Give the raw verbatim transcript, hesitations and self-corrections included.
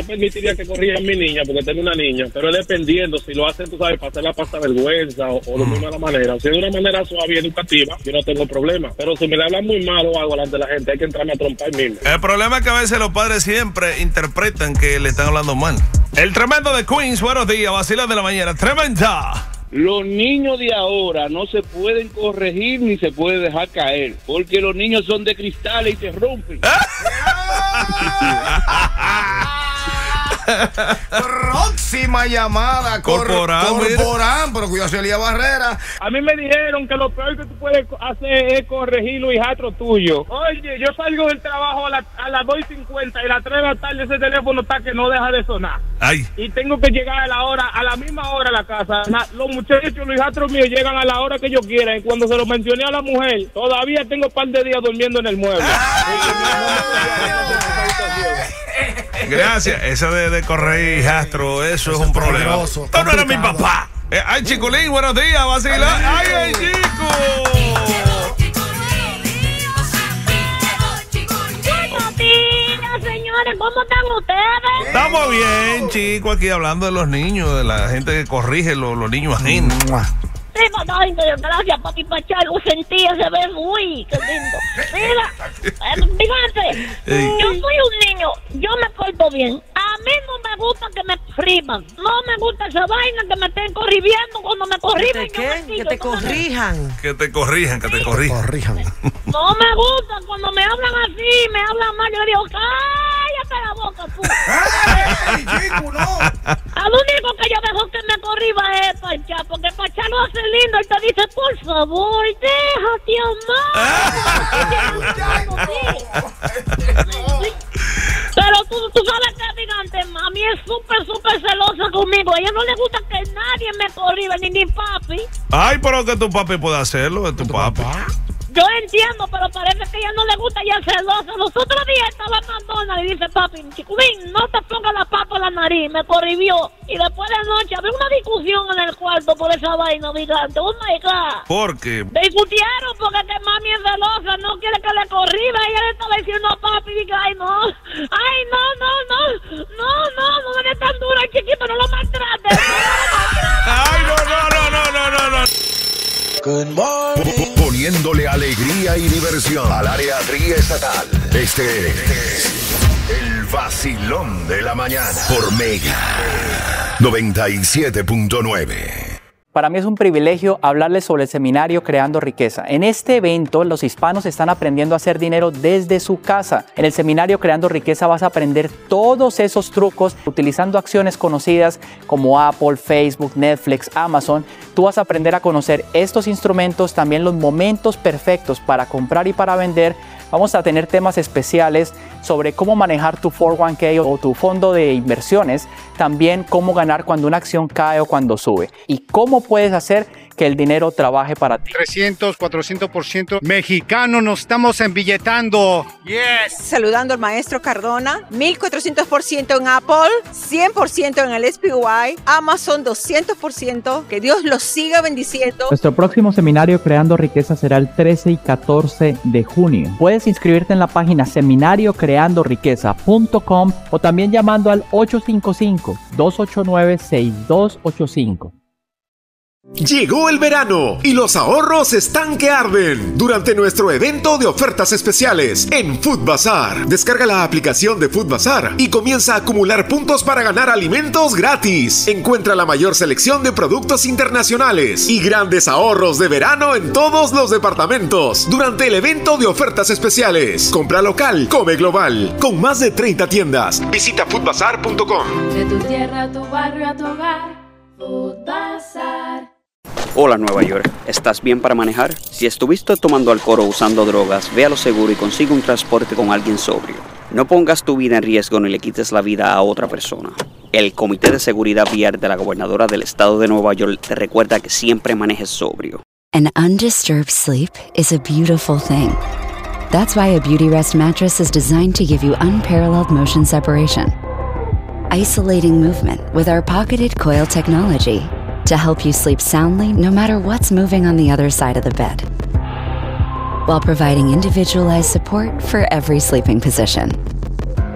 permitiría que corrija a mi niña, porque tengo una niña, pero es dependiendo si lo hacen, tú sabes, para hacerla pasar vergüenza o, o de muy mala manera. Si es de una manera suave y educativa, yo no tengo problema. Pero si me le hablan muy mal o algo delante de la gente, hay que entrarme a trompar mismo. El problema es que a veces los padres siempre interpretan que le están hablando mal. El tremendo de Queens, buenos días, vacilón de la mañana, tremenda. Los niños de ahora no se pueden corregir ni se puede dejar caer, porque los niños son de cristal y te rompen. Próxima llamada. Corporán, Corporán, pero cuidado, Celia Barrera. A mí me dijeron que lo peor que tú puedes hacer es corregir los hijastros tuyos. Oye, yo salgo del trabajo a, la, a las dos y cincuenta y a las tres de la tarde ese teléfono está que no deja de sonar. Ay. Y tengo que llegar a la hora, a la misma hora a la casa. Los muchachos, los hijastros míos llegan a la hora que yo quiera. Y cuando se lo mencioné a la mujer, todavía tengo un par de días durmiendo en el mueble. Gracias, eso de, de correr hijastro, eso, eso es un problema. Tú no eres mi papá. Eh, ay, Chiculín, buenos días, vacila. Ay, ay, chico. Buenos días, señores, ¿cómo están ustedes? Estamos bien, chico, aquí hablando de los niños, de la gente que corrige los, los niños ajenos. Sí, ay, gracias, papi Pachá, lo sentía, se ve muy, qué lindo. Mira, eh, fíjate, yo soy un niño, yo me porto bien. A mí no me gusta que me corrijan, no me gusta esa vaina que me estén corrigiendo cuando me corrijan. ¿Qué? Que te corrijan. Que te corrijan, que te corrijan. No me gusta cuando me hablan así, me hablan mal, yo le digo, cállate la boca, tú. ¡Ey, chico, no! Al único que yo dejo que me corriba es Pachá, porque Pachá lo hace lindo, él te dice, por favor, déjate amar. Pero tú, tú sabes que, gigante, mami es súper, súper celosa conmigo. A ella no le gusta que nadie me corriba, ni mi papi. Ay, pero que tu papi puede hacerlo, es tu papi. Yo entiendo, pero parece que a ella no le gusta, ella es celosa. Los otros días estaba en McDonald's y dice, papi, Chiculín, no te pongas la papa en la nariz. Me corribió. Y después de noche había una discusión en el cuarto por esa vaina, gigante. Oh my God. ¿Por qué? Discutieron porque que mami es celosa, no quiere que le corriba. Y ella le estaba diciendo a papi, y ay, no, ay, no, no, no, no, no, no me des tan dura, chiquito, no lo maltrates. No lo maltrates. Ay, no, no, no, no, no, no, no. Good morning. Poniéndole alegría y diversión al área triestatal. Este es el vacilón de la mañana por Mega noventa y siete punto nueve. Para mí es un privilegio hablarles sobre el seminario Creando Riqueza. En este evento, los hispanos están aprendiendo a hacer dinero desde su casa. En el seminario Creando Riqueza vas a aprender todos esos trucos utilizando acciones conocidas como Apple, Facebook, Netflix, Amazon. Tú vas a aprender a conocer estos instrumentos, también los momentos perfectos para comprar y para vender. Vamos a tener temas especiales sobre cómo manejar tu cuatro uno K o tu fondo de inversiones, también cómo ganar cuando una acción cae o cuando sube y cómo puedes hacer que el dinero trabaje para ti. trescientos, cuatrocientos por ciento mexicanos nos estamos embilletando. Yes. Saludando al maestro Cardona, mil cuatrocientos por ciento en Apple, cien por ciento en el S P Y, Amazon doscientos por ciento. Que Dios los siga bendiciendo. Nuestro próximo seminario Creando Riqueza será el trece y catorce de junio. Puedes inscribirte en la página seminario creando riqueza punto com o también llamando al ocho cinco cinco, dos ocho nueve, seis dos ocho cinco. Llegó el verano y los ahorros están que arden durante nuestro evento de ofertas especiales en Food Bazaar. Descarga la aplicación de Food Bazaar y comienza a acumular puntos para ganar alimentos gratis. Encuentra la mayor selección de productos internacionales y grandes ahorros de verano en todos los departamentos durante el evento de ofertas especiales. Compra local, come global, con más de treinta tiendas. Visita food bazaar punto com. De tu tierra a tu barrio a tu hogar, Food Bazaar. Hola Nueva York, ¿estás bien para manejar? Si estuviste tomando alcohol o usando drogas, ve a lo seguro y consigue un transporte con alguien sobrio. No pongas tu vida en riesgo ni le quites la vida a otra persona. El Comité de Seguridad Vial de la Gobernadora del Estado de Nueva York te recuerda que siempre manejes sobrio. An undisturbed sleep is a beautiful thing. That's why a Beautyrest mattress is designed to give you unparalleled motion separation. Isolating movement with our pocketed coil technology to help you sleep soundly no matter what's moving on the other side of the bed, while providing individualized support for every sleeping position.